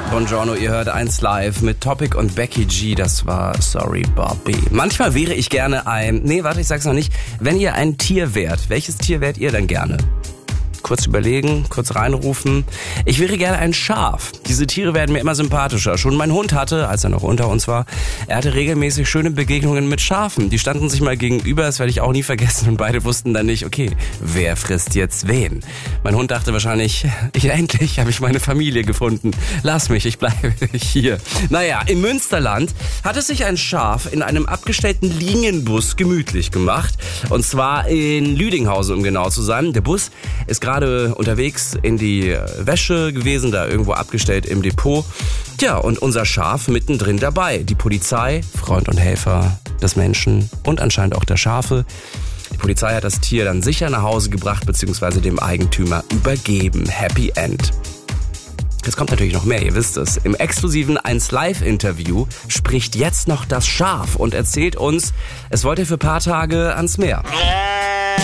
Buongiorno, ihr hört 1 Live mit Topic und Becky G. Das war Sorry Bobby. Manchmal wäre ich gerne ich sag's noch nicht. Wenn ihr ein Tier wärt, welches Tier wärt ihr denn gerne? Kurz überlegen, kurz reinrufen. Ich wäre gerne ein Schaf. Diese Tiere werden mir immer sympathischer. Schon mein Hund hatte, als er noch unter uns war, er hatte regelmäßig schöne Begegnungen mit Schafen. Die standen sich mal gegenüber, das werde ich auch nie vergessen. Und beide wussten dann nicht, okay, wer frisst jetzt wen? Mein Hund dachte wahrscheinlich, endlich habe ich meine Familie gefunden. Lass mich, ich bleibe hier. Naja, im Münsterland hat es sich ein Schaf in einem abgestellten Linienbus gemütlich gemacht. Und zwar in Lüdinghausen, um genau zu sein. Der Bus ist gerade unterwegs in die Wäsche gewesen, da irgendwo abgestellt im Depot. Tja, und unser Schaf mittendrin dabei. Die Polizei, Freund und Helfer des Menschen und anscheinend auch der Schafe. Die Polizei hat das Tier dann sicher nach Hause gebracht bzw. dem Eigentümer übergeben. Happy End. Jetzt kommt natürlich noch mehr, ihr wisst es. Im exklusiven 1 Live-Interview spricht jetzt noch das Schaf und erzählt uns, es wollte für ein paar Tage ans Meer.